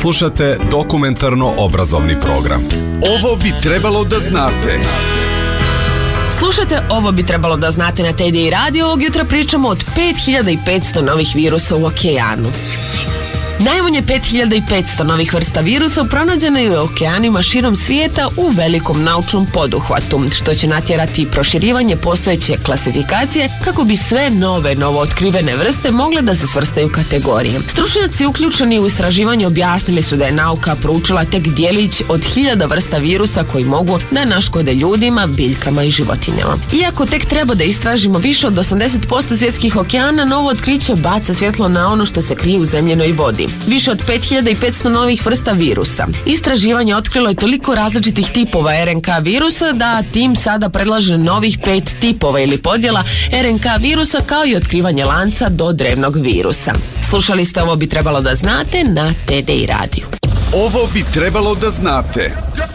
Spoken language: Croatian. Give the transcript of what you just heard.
Slušate dokumentarno-obrazovni program. Ovo bi trebalo da znate. Slušajte, ovo bi trebalo da znate na TDI radio. Ovog jutra pričamo od 5500 novih virusa u okeanu. Najmanje 5500 novih vrsta virusa pronađeno je u okeanima širom svijeta u velikom naučnom poduhvatu, što će natjerati proširivanje postojeće klasifikacije kako bi sve novootkrivene vrste mogle da se svrstaju u kategorije. Stručnjaci uključeni u istraživanje objasnili su da je nauka proučila tek djelić od 1000 vrsta virusa koji mogu da naškode ljudima, biljkama i životinjama. Iako tek treba da istražimo više od 80% svjetskih okeana, novo otkriće baca svjetlo na ono što se krije u zemljenoj vodi. Više od 5500 novih vrsta virusa. Istraživanje otkrilo je toliko različitih tipova RNK virusa da tim sada predlaže novih 5 tipova ili podjela RNK virusa, kao i otkrivanje lanca do drevnog virusa. Slušali ste Ovo bi trebalo da znate na TDI radiju. Ovo bi trebalo da znate.